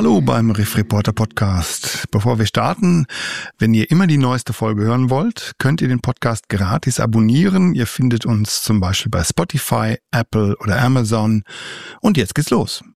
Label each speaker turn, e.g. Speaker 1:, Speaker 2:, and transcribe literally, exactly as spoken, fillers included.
Speaker 1: Hallo beim Riff Reporter Podcast. Bevor wir starten, wenn ihr immer die neueste Folge hören wollt, könnt ihr den Podcast gratis abonnieren. Ihr findet uns zum Beispiel bei Spotify, Apple oder Amazon. Und jetzt geht's los.